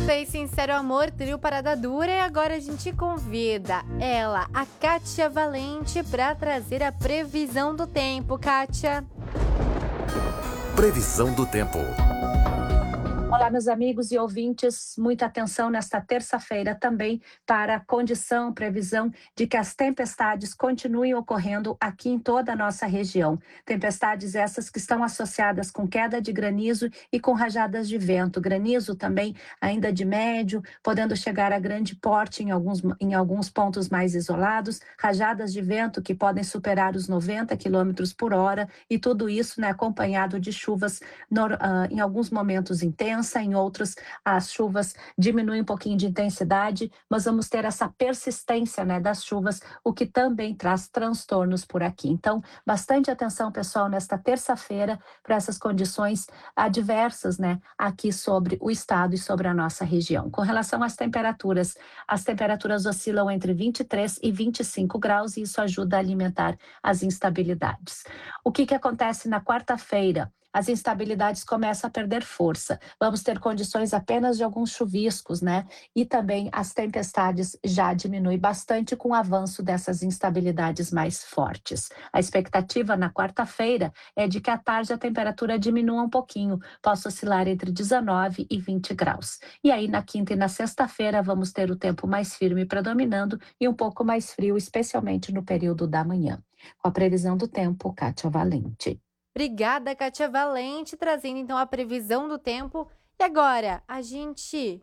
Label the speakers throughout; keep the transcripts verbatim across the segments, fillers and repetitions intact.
Speaker 1: Banda e Sincero Amor, trio Parada Dura, e agora a gente convida ela, a Kátia Valente, para trazer a previsão do tempo. Kátia.
Speaker 2: Previsão do tempo.
Speaker 3: Olá, meus amigos e ouvintes, muita atenção nesta terça-feira também para a condição, previsão de que as tempestades continuem ocorrendo aqui em toda a nossa região. Tempestades essas que estão associadas com queda de granizo e com rajadas de vento. Granizo também ainda de médio, podendo chegar a grande porte em alguns, em alguns pontos mais isolados, rajadas de vento que podem superar os noventa quilômetros por hora, e tudo isso, né, acompanhado de chuvas no, uh, em alguns momentos intensas. Em outros, as chuvas diminuem um pouquinho de intensidade, mas vamos ter essa persistência, né, das chuvas, o que também traz transtornos por aqui. Então, bastante atenção, pessoal, nesta terça-feira, para essas condições adversas, né, aqui sobre o estado e sobre a nossa região. Com relação às temperaturas, as temperaturas oscilam entre vinte e três e vinte e cinco graus, e isso ajuda a alimentar as instabilidades. O que que acontece na quarta-feira? As instabilidades começam a perder força. Vamos ter condições apenas de alguns chuviscos, né? E também as tempestades já diminuem bastante com o avanço dessas instabilidades mais fortes. A expectativa na quarta-feira é de que à tarde a temperatura diminua um pouquinho, possa oscilar entre dezenove e vinte graus. E aí na quinta e na sexta-feira vamos ter o tempo mais firme predominando e um pouco mais frio, especialmente no período da manhã. Com a previsão do tempo, Kátia Valente.
Speaker 1: Obrigada, Kátia Valente, trazendo então a previsão do tempo. E agora, a gente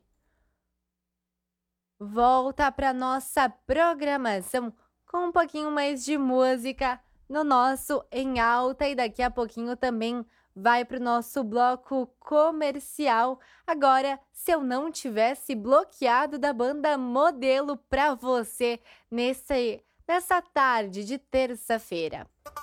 Speaker 1: volta para nossa programação com um pouquinho mais de música no nosso Em Alta, e daqui a pouquinho também vai para o nosso bloco comercial. Agora, Se Eu Não Tivesse Bloqueado, da banda Modelo, para você nesse, nessa tarde de terça-feira.